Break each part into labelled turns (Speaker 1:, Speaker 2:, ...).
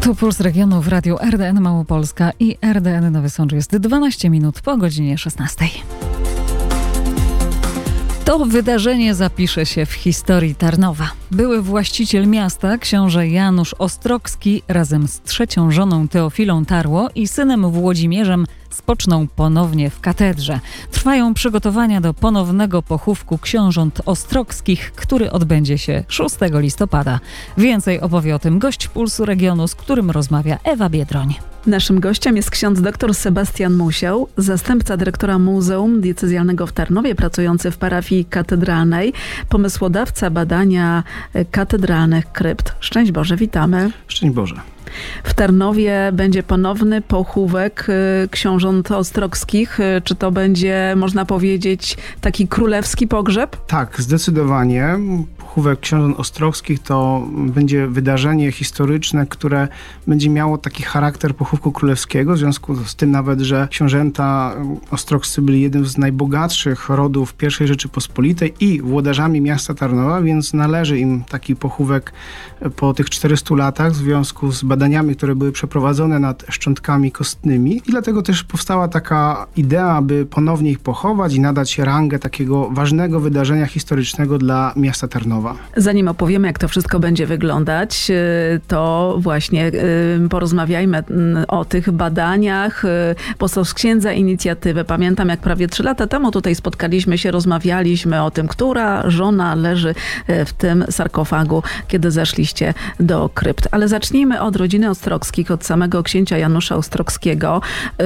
Speaker 1: Tu Puls Regionu w Radiu RDN Małopolska i RDN Nowy Sącz. Jest 12 minut po godzinie 16. To wydarzenie zapisze się w historii Tarnowa. Były właściciel miasta, książę Janusz Ostrocki, razem z trzecią żoną Teofilą Tarło i synem Włodzimierzem spoczną ponownie w katedrze. Trwają przygotowania do ponownego pochówku książąt ostrockich, który odbędzie się 6 listopada. Więcej opowie o tym gość Pulsu Regionu, z którym rozmawia Ewa Biedroń.
Speaker 2: Naszym gościem jest ksiądz dr Sebastian Musiał, zastępca dyrektora Muzeum Diecezjalnego w Tarnowie, pracujący w parafii katedralnej, pomysłodawca badania katedralnych krypt. Szczęść Boże, witamy.
Speaker 3: Szczęść Boże.
Speaker 2: W Tarnowie będzie ponowny pochówek książąt ostrockich. Czy to będzie, można powiedzieć, taki królewski pogrzeb?
Speaker 3: Tak, zdecydowanie. Pochówek książąt ostrockich to będzie wydarzenie historyczne, które będzie miało taki charakter pochówku królewskiego, w związku z tym nawet, że książęta ostrockscy byli jednym z najbogatszych rodów I Rzeczypospolitej i włodarzami miasta Tarnowa, więc należy im taki pochówek po tych 400 latach w związku z badaniami, które były przeprowadzone nad szczątkami kostnymi. I dlatego też powstała taka idea, aby ponownie ich pochować i nadać rangę takiego ważnego wydarzenia historycznego dla miasta Tarnowa.
Speaker 2: Zanim opowiemy, jak to wszystko będzie wyglądać, to właśnie porozmawiajmy o tych badaniach. Powstał z księdza inicjatywę. Pamiętam, jak prawie 3 lata temu tutaj spotkaliśmy się, rozmawialiśmy o tym, która żona leży w tym sarkofagu, kiedy zeszliście do krypt. Ale zacznijmy od rodziny Ostrockich, od samego księcia Janusza Ostrockiego.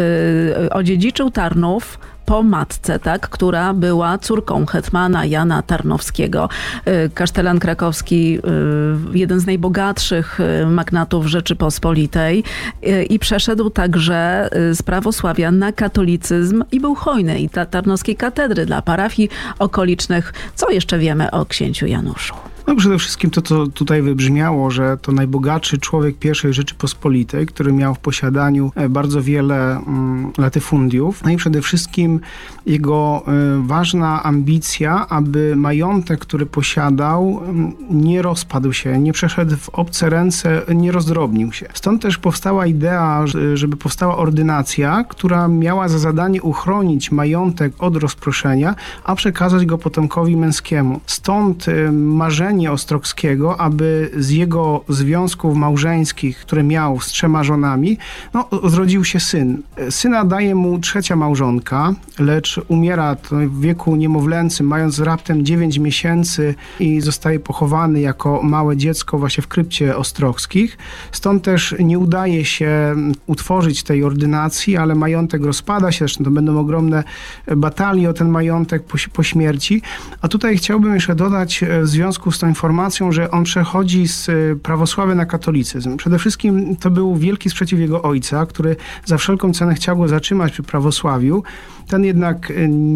Speaker 2: Odziedziczył Tarnów po matce, tak, która była córką hetmana Jana Tarnowskiego. Kasztelan krakowski, jeden z najbogatszych magnatów Rzeczypospolitej i przeszedł także z prawosławia na katolicyzm i był hojny i dla tarnowskiej katedry, dla parafii okolicznych. Co jeszcze wiemy o księciu Januszu?
Speaker 3: No przede wszystkim to, co tutaj wybrzmiało, że to najbogatszy człowiek I Rzeczypospolitej, który miał w posiadaniu bardzo wiele latyfundiów. No i przede wszystkim jego ważna ambicja, aby majątek, który posiadał, nie rozpadł się, nie przeszedł w obce ręce, nie rozdrobnił się. Stąd też powstała idea, żeby powstała ordynacja, która miała za zadanie uchronić majątek od rozproszenia, a przekazać go potomkowi męskiemu. Stąd marzenie Ostrockiego, aby z jego związków małżeńskich, które miał z 3 żonami, zrodził się syn. Syna daje mu 3 małżonka, lecz umiera w wieku niemowlęcym, mając raptem 9 miesięcy i zostaje pochowany jako małe dziecko właśnie w krypcie Ostrockich. Stąd też nie udaje się utworzyć tej ordynacji, ale majątek rozpada się, zresztą to będą ogromne batalie o ten majątek po śmierci. A tutaj chciałbym jeszcze dodać w związku z tą informacją, że on przechodzi z prawosławia na katolicyzm. Przede wszystkim to był wielki sprzeciw jego ojca, który za wszelką cenę chciał go zatrzymać przy prawosławiu. Ten jednak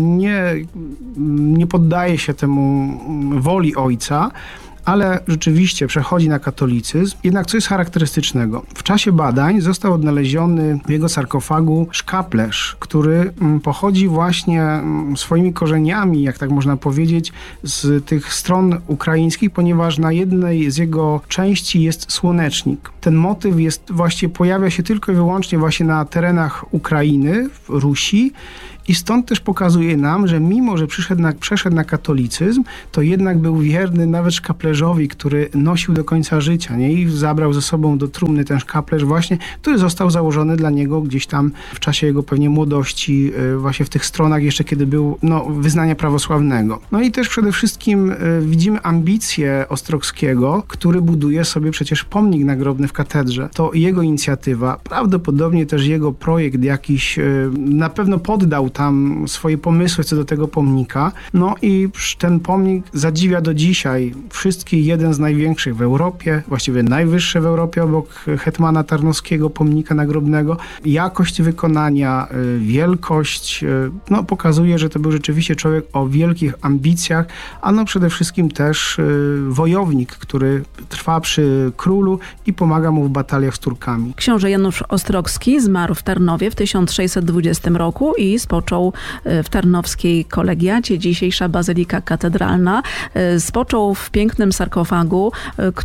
Speaker 3: nie poddaje się temu woli ojca, ale rzeczywiście przechodzi na katolicyzm. Jednak co jest charakterystycznego? W czasie badań został odnaleziony w jego sarkofagu szkaplerz, który pochodzi właśnie swoimi korzeniami, jak tak można powiedzieć, z tych stron ukraińskich, ponieważ na jednej z jego części jest słonecznik. Ten motyw pojawia się tylko i wyłącznie właśnie na terenach Ukrainy, w Rusi. I stąd też pokazuje nam, że mimo, że przeszedł na katolicyzm, to jednak był wierny nawet szkaplerzowi, który nosił do końca życia, nie? I zabrał ze sobą do trumny ten szkaplerz właśnie, który został założony dla niego gdzieś tam w czasie jego pewnie młodości, właśnie w tych stronach jeszcze, kiedy był wyznania prawosławnego. No i też przede wszystkim widzimy ambicje Ostrockiego, który buduje sobie przecież pomnik nagrobny w katedrze. To jego inicjatywa, prawdopodobnie też jego projekt jakiś na pewno poddał tam swoje pomysły co do tego pomnika. No i ten pomnik zadziwia do dzisiaj wszystkich, jeden z największych w Europie, właściwie najwyższy w Europie obok hetmana Tarnowskiego pomnika nagrobnego. Jakość wykonania, wielkość, pokazuje, że to był rzeczywiście człowiek o wielkich ambicjach, a przede wszystkim też wojownik, który trwa przy królu i pomaga mu w bataliach z Turkami.
Speaker 2: Książę Janusz Ostrocki zmarł w Tarnowie w 1620 roku i spoczął spoczął w tarnowskiej kolegiacie, dzisiejsza Bazylika Katedralna. Spoczął w pięknym sarkofagu,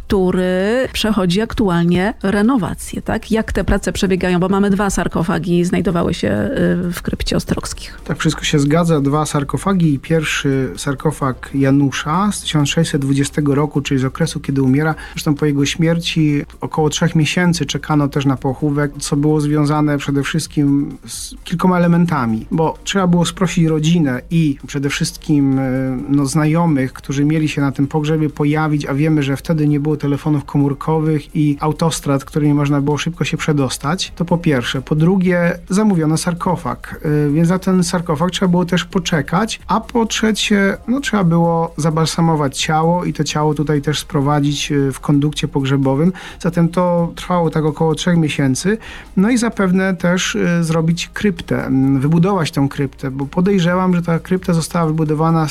Speaker 2: który przechodzi aktualnie renowację. Tak? Jak te prace przebiegają? Bo mamy 2 sarkofagi, znajdowały się w krypcie Ostrockich.
Speaker 3: Tak, wszystko się zgadza. 2 sarkofagi i pierwszy sarkofag Janusza z 1620 roku, czyli z okresu, kiedy umiera. Zresztą po jego śmierci około 3 miesięcy czekano też na pochówek, co było związane przede wszystkim z kilkoma elementami, bo trzeba było sprosić rodzinę i przede wszystkim znajomych, którzy mieli się na tym pogrzebie pojawić, a wiemy, że wtedy nie było telefonów komórkowych i autostrad, którymi można było szybko się przedostać. To po pierwsze. Po drugie, zamówiono sarkofag, więc na ten sarkofag trzeba było też poczekać, a po trzecie, trzeba było zabalsamować ciało i to ciało tutaj też sprowadzić w kondukcie pogrzebowym. Zatem to trwało tak około 3 miesięcy. No i zapewne też zrobić kryptę, wybudować tą kryptę, bo podejrzewam, że ta krypta została wybudowana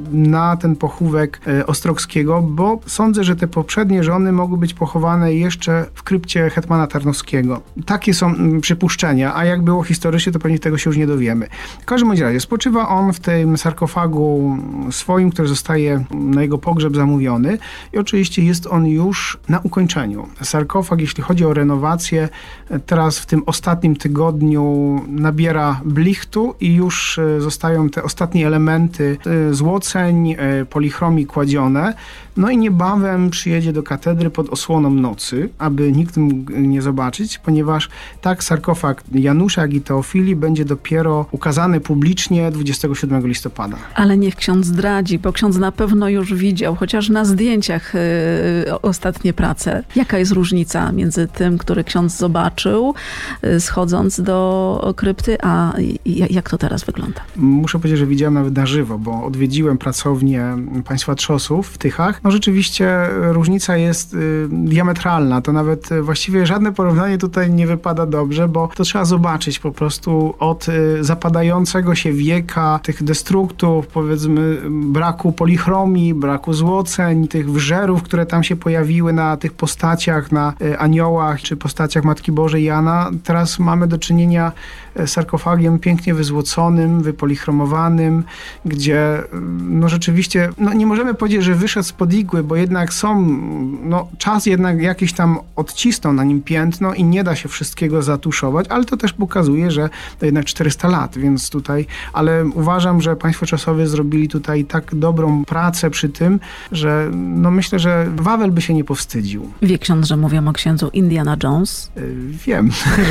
Speaker 3: na ten pochówek Ostrockiego, bo sądzę, że te poprzednie żony mogły być pochowane jeszcze w krypcie hetmana Tarnowskiego. Takie są przypuszczenia, a jak było historycznie, to pewnie tego się już nie dowiemy. W każdym razie spoczywa on w tym sarkofagu swoim, który zostaje na jego pogrzeb zamówiony i oczywiście jest on już na ukończeniu. Sarkofag, jeśli chodzi o renowację, teraz w tym ostatnim tygodniu nabiera blichtu i już zostają te ostatnie elementy złoceń, polichromii kładzione. No i niebawem przyjedzie do katedry pod osłoną nocy, aby nikt mógł nie zobaczyć, ponieważ tak sarkofag Janusza, jak i Teofilii będzie dopiero ukazany publicznie 27 listopada.
Speaker 2: Ale niech ksiądz zdradzi, bo ksiądz na pewno już widział, chociaż na zdjęciach ostatnie prace. Jaka jest różnica między tym, który ksiądz zobaczył, schodząc do krypty, a jak to teraz wygląda?
Speaker 3: Muszę powiedzieć, że widziałem nawet na żywo, bo odwiedziłem pracownię państwa Trzosów w Tychach. No rzeczywiście różnica jest diametralna. To nawet właściwie żadne porównanie tutaj nie wypada dobrze, bo to trzeba zobaczyć po prostu od zapadającego się wieka, tych destruktów, powiedzmy braku polichromii, braku złoceń, tych wżerów, które tam się pojawiły na tych postaciach, na aniołach czy postaciach Matki Bożej Jana. Teraz mamy do czynienia z sarkofagiem pięknie wyzłoconym, wypolichromowanym, gdzie rzeczywiście nie możemy powiedzieć, że wyszedł spod igły, bo jednak czas jednak jakiś tam odcisnął na nim piętno i nie da się wszystkiego zatuszować, ale to też pokazuje, że to jednak 400 lat, więc tutaj, ale uważam, że państwo czasowie zrobili tutaj tak dobrą pracę przy tym, że myślę, że Wawel by się nie powstydził.
Speaker 2: Wie ksiądz, że mówią o księdzu Indiana Jones?
Speaker 3: Wiem,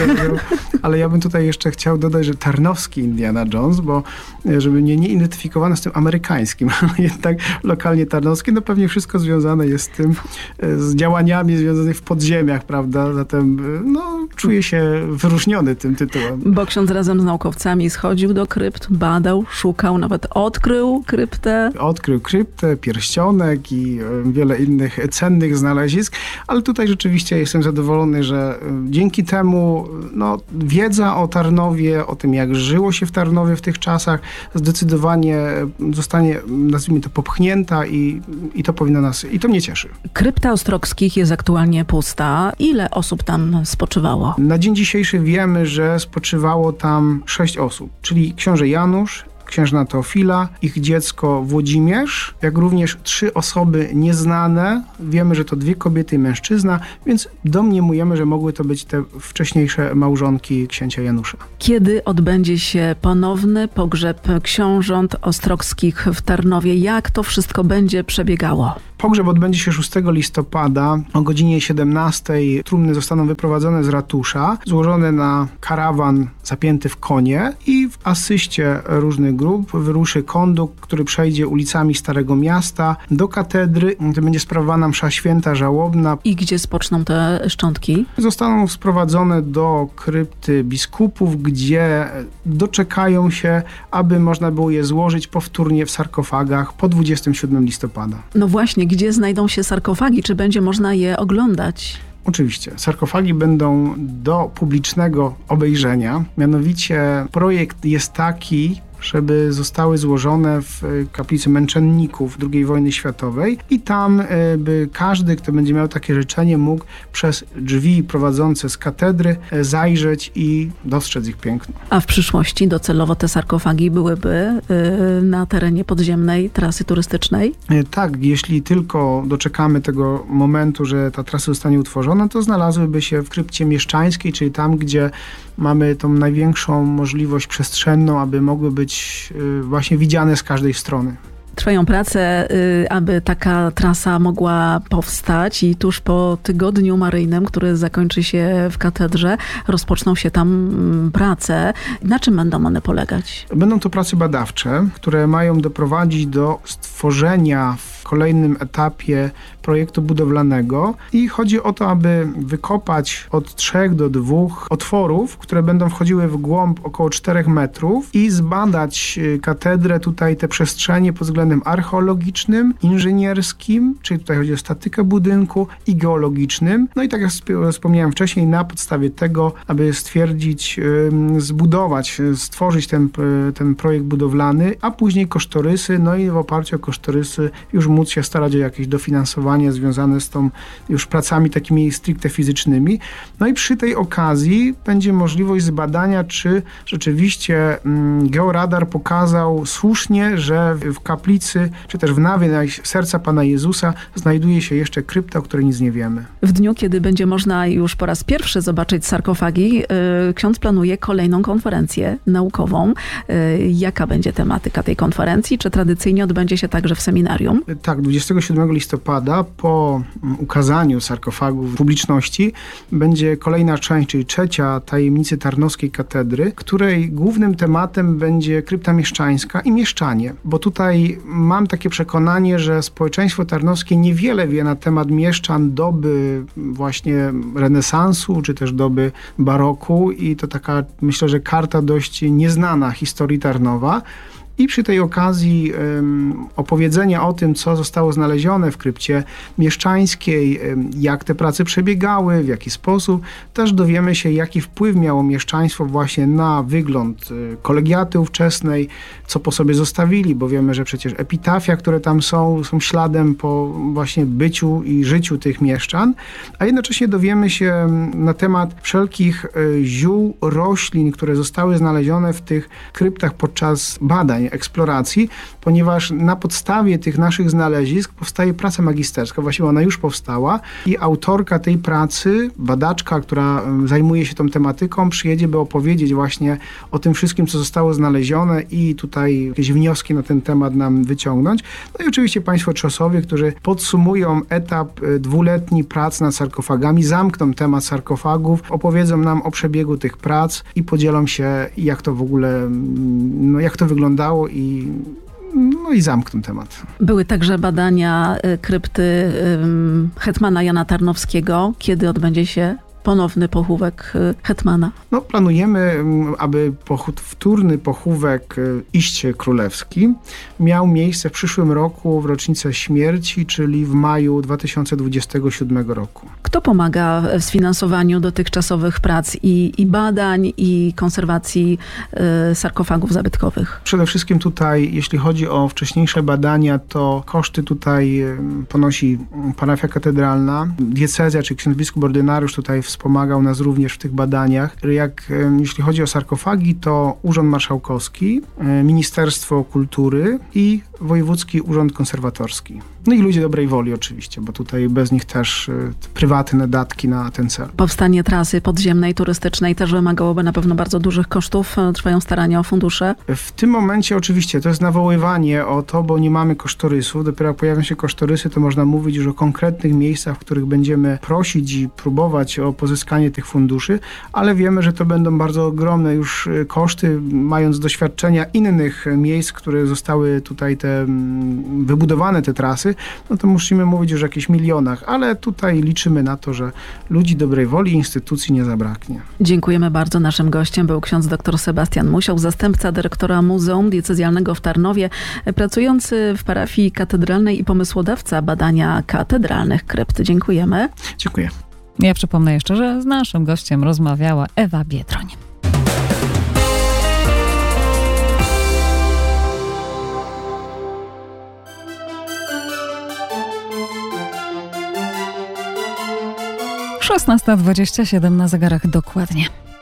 Speaker 3: ale ja bym tutaj jeszcze chciał dodać, że tarnowski Indiana Jones, bo żeby mnie nie identyfikowano z tym amerykańskim, jednak lokalnie tarnowski, pewnie wszystko związane jest z tym, z działaniami związanymi w podziemiach, prawda? Zatem czuję się wyróżniony tym tytułem.
Speaker 2: Bo ksiądz razem z naukowcami schodził do krypt, badał, szukał, nawet odkrył kryptę.
Speaker 3: Odkrył kryptę, pierścionek i wiele innych cennych znalezisk, ale tutaj rzeczywiście jestem zadowolony, że dzięki temu wiedza o Tarnowie, o tym jak żyło się w Tarnowie w tych czasach, zdecydowanie zostanie, nazwijmy to, popchnięta i to powinno nas, i to mnie cieszy.
Speaker 2: Krypta Ostrockich jest aktualnie pusta. Ile osób tam spoczywało?
Speaker 3: Na dzień dzisiejszy wiemy, że spoczywało tam 6 osób, czyli książę Janusz, księżna Teofila, ich dziecko Włodzimierz, jak również 3 osoby nieznane. Wiemy, że to 2 kobiety i mężczyzna, więc domniemujemy, że mogły to być te wcześniejsze małżonki księcia Janusza.
Speaker 2: Kiedy odbędzie się ponowny pogrzeb książąt Ostrockich w Tarnowie? Jak to wszystko będzie przebiegało?
Speaker 3: Pogrzeb odbędzie się 6 listopada o godzinie 17. Trumny zostaną wyprowadzone z ratusza, złożone na karawan zapięty w konie i w asyście różnych grup wyruszy kondukt, który przejdzie ulicami Starego Miasta do katedry, gdzie będzie sprawowana msza święta żałobna.
Speaker 2: I gdzie spoczną te szczątki?
Speaker 3: Zostaną sprowadzone do krypty biskupów, gdzie doczekają się, aby można było je złożyć powtórnie w sarkofagach po 27 listopada.
Speaker 2: No właśnie, gdzie znajdą się sarkofagi? Czy będzie można je oglądać?
Speaker 3: Oczywiście. Sarkofagi będą do publicznego obejrzenia. Mianowicie projekt jest taki, żeby zostały złożone w kaplicy męczenników II wojny światowej i tam by każdy, kto będzie miał takie życzenie, mógł przez drzwi prowadzące z katedry zajrzeć i dostrzec ich piękno.
Speaker 2: A w przyszłości docelowo te sarkofagi byłyby na terenie podziemnej trasy turystycznej?
Speaker 3: Tak, jeśli tylko doczekamy tego momentu, że ta trasa zostanie utworzona, to znalazłyby się w krypcie mieszczańskiej, czyli tam, gdzie mamy tą największą możliwość przestrzenną, aby mogły być właśnie widziane z każdej strony.
Speaker 2: Trwają prace, aby taka trasa mogła powstać i tuż po tygodniu maryjnym, który zakończy się w katedrze, rozpoczną się tam prace. Na czym będą one polegać?
Speaker 3: Będą to prace badawcze, które mają doprowadzić do stworzenia w kolejnym etapie projektu budowlanego i chodzi o to, aby wykopać od 3 do 2 otworów, które będą wchodziły w głąb około 4 metrów i zbadać katedrę, tutaj te przestrzenie pod względem archeologicznym, inżynierskim, czyli tutaj chodzi o statykę budynku i geologicznym. No i tak jak wspomniałem wcześniej, na podstawie tego, aby stwierdzić, zbudować, stworzyć ten projekt budowlany, a później kosztorysy, no i w oparciu o kosztorysy już móc się starać o jakieś dofinansowanie związane z tą już pracami takimi stricte fizycznymi. No i przy tej okazji będzie możliwość zbadania, czy rzeczywiście georadar pokazał słusznie, że w kaplicy, czy też w nawie serca Pana Jezusa znajduje się jeszcze krypta, o której nic nie wiemy.
Speaker 2: W dniu, kiedy będzie można już po raz pierwszy zobaczyć sarkofagi, ksiądz planuje kolejną konferencję naukową. Jaka będzie tematyka tej konferencji? Czy tradycyjnie odbędzie się także w seminarium?
Speaker 3: Tak, 27 listopada po ukazaniu sarkofagu w publiczności będzie kolejna część, czyli 3. tajemnicy Tarnowskiej Katedry, której głównym tematem będzie krypta mieszczańska i mieszczanie, bo tutaj mam takie przekonanie, że społeczeństwo tarnowskie niewiele wie na temat mieszczan doby właśnie renesansu, czy też doby baroku i to taka, myślę, że karta dość nieznana historii Tarnowa. I przy tej okazji opowiedzenia o tym, co zostało znalezione w krypcie mieszczańskiej, jak te prace przebiegały, w jaki sposób, też dowiemy się, jaki wpływ miało mieszczaństwo właśnie na wygląd kolegiaty ówczesnej, co po sobie zostawili, bo wiemy, że przecież epitafia, które tam są śladem po właśnie byciu i życiu tych mieszczan, a jednocześnie dowiemy się na temat wszelkich ziół, roślin, które zostały znalezione w tych kryptach podczas badań, eksploracji, ponieważ na podstawie tych naszych znalezisk powstaje praca magisterska, właściwie ona już powstała i autorka tej pracy, badaczka, która zajmuje się tą tematyką, przyjedzie, by opowiedzieć właśnie o tym wszystkim, co zostało znalezione i tutaj jakieś wnioski na ten temat nam wyciągnąć. No i oczywiście państwo czasowie, którzy podsumują etap 2-letni prac nad sarkofagami, zamkną temat sarkofagów, opowiedzą nam o przebiegu tych prac i podzielą się, jak to w ogóle, jak to wyglądało i zamkną temat.
Speaker 2: Były także badania krypty hetmana Jana Tarnowskiego. Kiedy odbędzie się ponowny pochówek hetmana?
Speaker 3: Planujemy, aby wtórny pochówek iście królewski miał miejsce w przyszłym roku w rocznicę śmierci, czyli w maju 2027 roku.
Speaker 2: Kto pomaga w sfinansowaniu dotychczasowych prac i badań, i konserwacji sarkofagów zabytkowych?
Speaker 3: Przede wszystkim tutaj, jeśli chodzi o wcześniejsze badania, to koszty tutaj ponosi parafia katedralna. Diecezja, czy ksiądz biskup ordynariusz tutaj wspomagał nas również w tych badaniach. Jeśli chodzi o sarkofagi, to Urząd Marszałkowski, Ministerstwo Kultury i Wojewódzki Urząd Konserwatorski. No i ludzie dobrej woli oczywiście, bo tutaj bez nich też prywatne datki na ten cel.
Speaker 2: Powstanie trasy podziemnej, turystycznej też wymagałoby na pewno bardzo dużych kosztów. Trwają starania o fundusze.
Speaker 3: W tym momencie oczywiście to jest nawoływanie o to, bo nie mamy kosztorysów. Dopiero jak pojawią się kosztorysy, to można mówić już o konkretnych miejscach, w których będziemy prosić i próbować o pozyskanie tych funduszy, ale wiemy, że to będą bardzo ogromne już koszty, mając doświadczenia innych miejsc, które zostały tutaj wybudowane te trasy, no to musimy mówić już o jakichś milionach, ale tutaj liczymy na to, że ludzi dobrej woli i instytucji nie zabraknie.
Speaker 2: Dziękujemy bardzo. Naszym gościem był ksiądz dr Sebastian Musiał, zastępca dyrektora Muzeum Diecezjalnego w Tarnowie, pracujący w parafii katedralnej i pomysłodawca badania katedralnych krypt. Dziękujemy.
Speaker 3: Dziękuję.
Speaker 1: Ja przypomnę jeszcze, że z naszym gościem rozmawiała Ewa Biedroń. 16:27 na zegarach dokładnie.